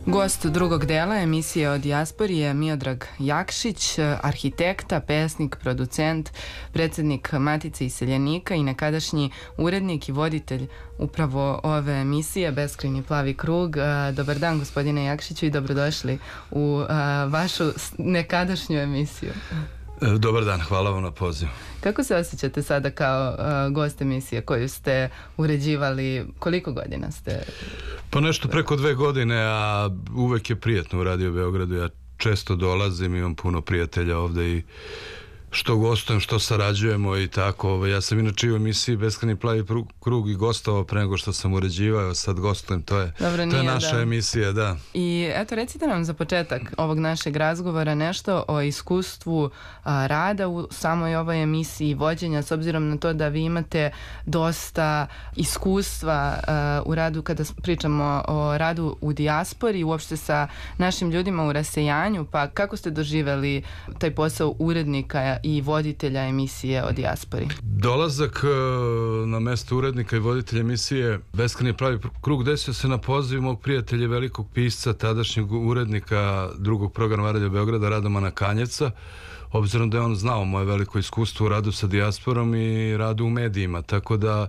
Gost drugog dela emisije o dijaspori je Miodrag Jakšić, arhitekta, pesnik, producent, predsjednik Matice iseljenika i nekadašnji urednik i voditelj upravo ove emisije Beskrajni plavi krug. Dobar dan, gospodine Jakšiću, i dobrodošli u vašu nekadašnju emisiju. Dobar dan, hvala vam na pozivu. Kako se osjećate sada kao gost emisije koju ste uređivali? Koliko godina ste? Pa nešto preko 2 godine, a uvek je prijetno u Radio Beogradu. Ja često dolazim, imam puno prijatelja ovde i što gostujem, što sarađujemo i tako. Ja sam inače u emisiji Beskrajni plavi krug i gostovao pre nego što sam uređivao, sad gostujem, to je naša emisija, da. I eto, recite nam za početak ovog našeg razgovora nešto o iskustvu rada u samoj ovoj emisiji, vođenja, s obzirom na to da vi imate dosta iskustva u radu kada pričamo o radu u dijaspori, uopšte sa našim ljudima u rasejanju, pa kako ste doživeli taj posao urednika i voditelja emisije o dijaspori? Dolazak na mesto urednika i voditelja emisije Beskrajni plavi krug desio se na poziv mog prijatelja, velikog pisca, tadašnjeg urednika drugog programa Radio Beograda, Radomana Kanjevca, obzirom da je on znao moje veliko iskustvo u radu sa dijasporom i radu u medijima, tako da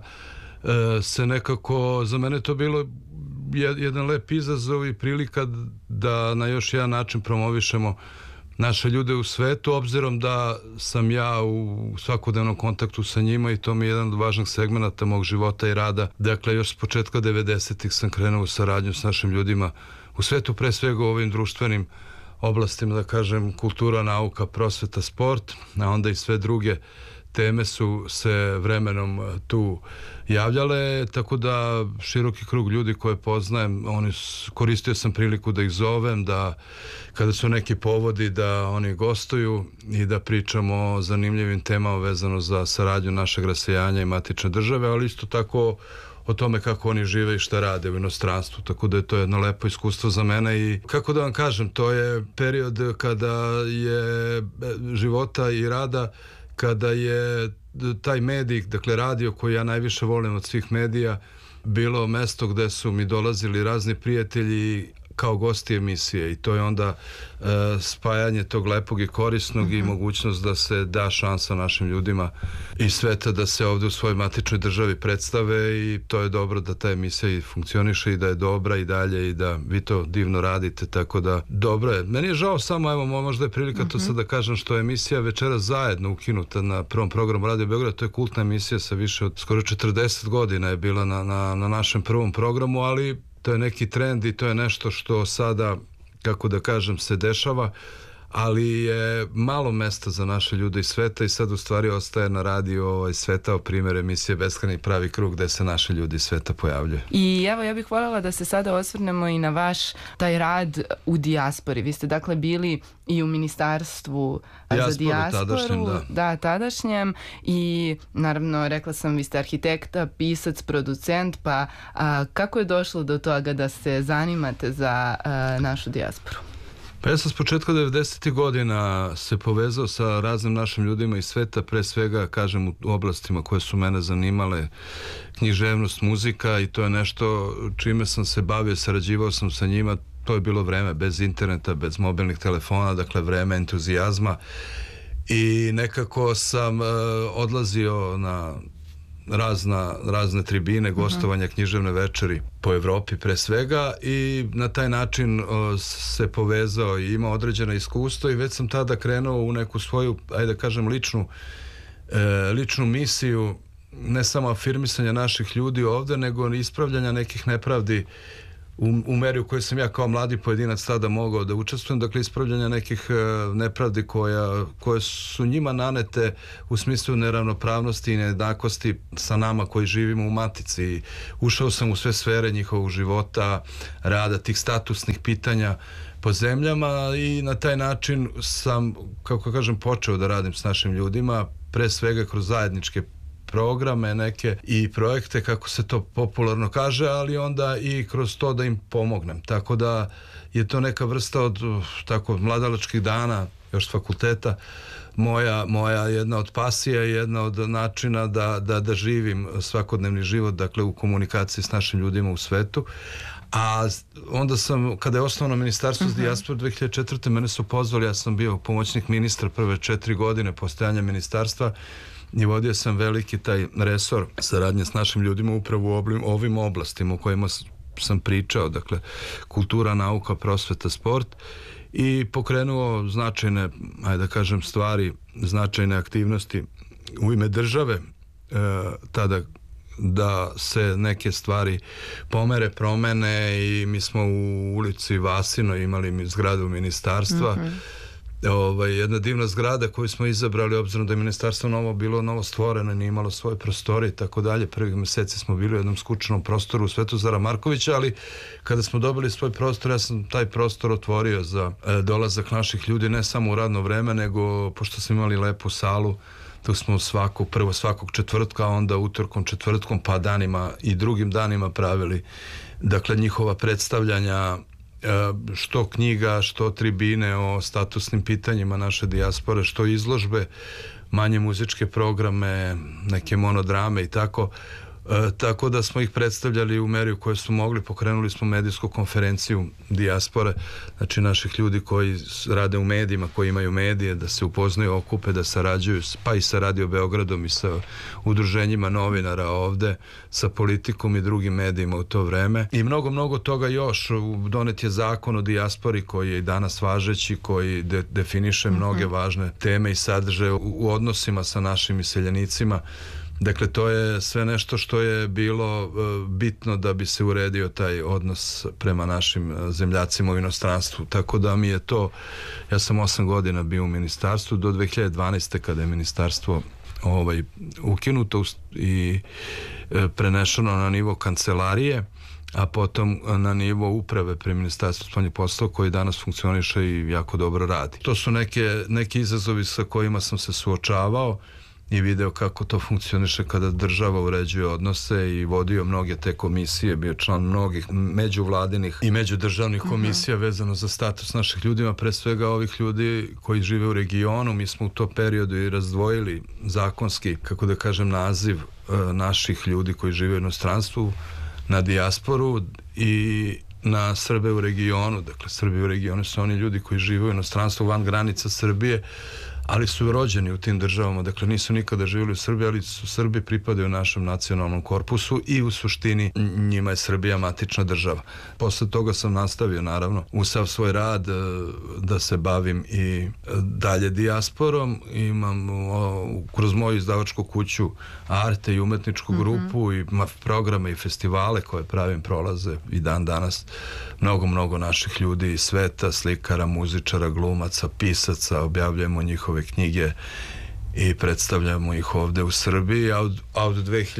se nekako, za mene to bilo jedan lep izazov i prilika da na još jedan način promovišemo naše ljude u svetu, obzirom da sam ja u svakodnevnom kontaktu sa njima i to mi je jedan od važnih segmenata mog života i rada. Dakle, još s početka 90-ih sam krenuo u saradnju s našim ljudima u svetu, pre svega u ovim društvenim oblastima, da kažem, kultura, nauka, prosveta, sport, a onda i sve druge teme su se vremenom tu javljale, tako da široki krug ljudi koje poznajem, koristio sam priliku da ih zovem, da kada su neki povodi da oni gostuju i da pričamo o zanimljivim temama vezano za saradnju našeg rasejanja i matične države, ali isto tako o tome kako oni žive i šta rade u inostranstvu, tako da je to jedno lepo iskustvo za mene i kako da vam kažem, to je period kada je života i rada, kada je taj medij, dakle radio koji ja najviše volim od svih medija, bilo mesto gde su mi dolazili razni prijatelji kao gosti emisije i to je onda spajanje tog lepog i korisnog i mogućnost da se da šansa našim ljudima i sveta da se ovde u svojoj matičnoj državi predstave i to je dobro da ta emisija i funkcioniše i da je dobra i dalje i da vi to divno radite, tako da dobro je. Meni je žao samo, evo, možda je prilika to sad da kažem, što je emisija Večeras zajedno ukinuta na prvom programu Radio Beograd, to je kultna emisija sa više od skoro 40 godina je bila na našem prvom programu, ali to je neki trend i to je nešto što sada, kako da kažem, se dešava, ali je malo mesta za naše ljude iz sveta i sad u stvari ostaje na radiju svetao primjer emisije Beskrajni pravi krug gde se naši ljudi iz sveta pojavljaju. I evo, ja bih voljela da se sada osvrnemo i na vaš taj rad u dijaspori. Vi ste dakle bili i u ministarstvu za dijasporu, tadašnjem, i naravno, rekla sam, vi ste arhitekta, pisac, producent, pa kako je došlo do toga da se zanimate za našu dijasporu? Pa ja sam s početka 90. godina se povezao sa raznim našim ljudima iz sveta, pre svega, kažem, u oblastima koje su mene zanimale, književnost, muzika, i to je nešto čime sam se bavio, sarađivao sam sa njima. To je bilo vreme bez interneta, bez mobilnih telefona, dakle vreme entuzijazma, i nekako sam odlazio na razne tribine, gostovanja, književne večeri po Evropi pre svega, i na taj način se povezao i imao određena iskustva i već sam tada krenuo u neku svoju, ajde da kažem, ličnu misiju, ne samo afirmisanja naših ljudi ovde, nego ispravljanja nekih nepravdi u meri u kojoj sam ja kao mladi pojedinac tada mogao da učestvujem, dakle ispravljanja nekih nepravdi koje su njima nanete u smislu neravnopravnosti i nejednakosti sa nama koji živimo u Matici. Ušao sam u sve sfere njihovog života, rada, tih statusnih pitanja po zemljama, i na taj način sam, kako kažem, počeo da radim s našim ljudima, pre svega kroz zajedničke programe neke i projekte, kako se to popularno kaže, ali onda i kroz to da im pomognem. Tako da je to neka vrsta od tako mladalačkih dana, još s fakulteta, moja jedna od pasija i jedna od načina da živim svakodnevni život, dakle u komunikaciji s našim ljudima u svetu. A onda sam, kada je osnovano Ministarstvo za dijasporu 2004. mene su pozvali, ja sam bio pomoćnik ministra prve 4 godine postojanja ministarstva i vodio sam veliki taj resor saradnje s našim ljudima upravo u ovim oblastima u kojima sam pričao, dakle kultura, nauka, prosveta, sport, i pokrenuo značajne, ajde da kažem, stvari, značajne aktivnosti u ime države tada da se neke stvari pomere, promene, i mi smo u ulici Vasino imali zgradu ministarstva. Jedna divna zgrada koju smo izabrali obzirom da je ministarstvo bilo novo stvoreno, nije imalo svoje prostore i tako dalje. Prvih meseci smo bili u jednom skučenom prostoru u Svetozara Markovića, ali kada smo dobili svoj prostor, ja sam taj prostor otvorio za dolazak naših ljudi, ne samo u radno vreme, nego pošto smo imali lepu salu, tu smo prvo svakog četvrtka, a onda utorkom, četvrtkom, pa danima i drugim danima pravili, dakle, njihova predstavljanja, što knjiga, što tribine o statusnim pitanjima naše dijaspore, što izložbe, manje muzičke programe, neke monodrame i tako da smo ih predstavljali u meri u kojoj smo mogli. Pokrenuli smo medijsku konferenciju dijaspore, znači naših ljudi koji rade u medijima, koji imaju medije, da se upoznaju, okupe, da sarađuju, pa i sa Radio Beogradom i sa udruženjima novinara ovde, sa Politikom i drugim medijima u to vreme. I mnogo toga još. Donet je zakon o dijaspori koji je i danas važeći, koji definiše mnoge važne teme i sadržaje u odnosima sa našim iseljenicima. Dakle, to je sve nešto što je bilo bitno da bi se uredio taj odnos prema našim zemljacima u inostranstvu. Tako da mi je to, ja sam 8 godina bio u ministarstvu do 2012. kada je ministarstvo ukinuto i prenešeno na nivo kancelarije, a potom na nivo uprave pri Ministarstvu spoljnih poslova, koji danas funkcioniše i jako dobro radi. To su neki izazovi sa kojima sam se suočavao i video kako to funkcioniše kada država uređuje odnose, i vodio mnoge te komisije, bio član mnogih međuvladinih i međudržavnih komisija vezano za status naših ljudima, pre svega ovih ljudi koji žive u regionu. Mi smo u to periodu i razdvojili zakonski, kako da kažem, naziv naših ljudi koji žive u inostranstvu na dijasporu i na Srbe u regionu. Dakle, Srbi u regionu su oni ljudi koji žive u inostranstvu van granica Srbije, ali su rođeni u tim državama, dakle nisu nikada živjeli u Srbiji, ali su Srbi, pripadaju našem nacionalnom korpusu i u suštini njima je Srbija matična država. Posle toga sam nastavio, naravno, u sav svoj rad da se bavim i dalje dijasporom. Imam kroz moju izdavačku kuću Arte i umetničku grupu i programe i festivale koje pravim, prolaze i dan danas mnogo naših ljudi iz sveta, slikara, muzičara, glumaca, pisaca, objavljujemo njihove knjige i predstavljamo ih ovde u Srbiji, a od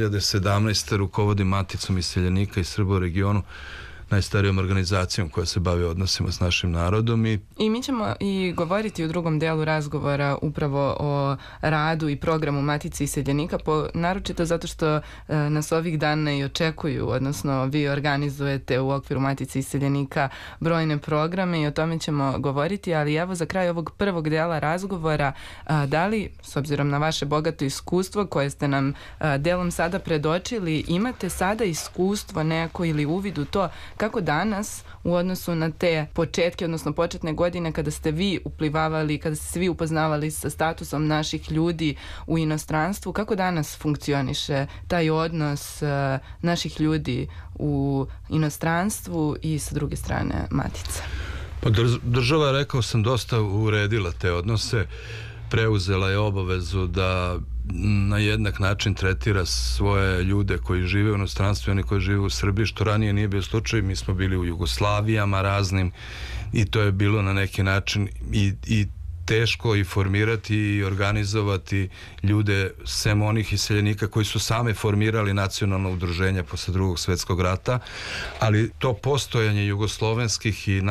2017. rukovodim Maticom iseljenika i Srba u regionu, najstarijom organizacijom koja se bavi odnosima s našim narodom. I mi ćemo i govoriti u drugom delu razgovora upravo o radu i programu Matice iseljenika, naročito zato što nas ovih dana i očekuju, odnosno vi organizujete u okviru Matice iseljenika brojne programe i o tome ćemo govoriti, ali evo za kraj ovog prvog dela razgovora, da li, s obzirom na vaše bogato iskustvo koje ste nam delom sada predočili, imate sada iskustvo neko ili uvid u to kako danas u odnosu na te početke, odnosno početne godine kada ste vi uplivavali, kada ste se vi upoznavali sa statusom naših ljudi u inostranstvu, kako danas funkcioniše taj odnos naših ljudi u inostranstvu i sa druge strane Matice? Pa država, rekao sam, dosta uredila te odnose, preuzela je obavezu da na jednak način tretira svoje ljude koji žive u inostranstvu i oni koji žive u Srbiji, što ranije nije bio slučaj. Mi smo bili u Jugoslavijama raznim i to je bilo na neki način i teško i formirati i organizovati ljude, sem onih iseljenika koji su same formirali nacionalno udruženje posle Drugog svjetskog rata, ali to postojanje jugoslovenskih i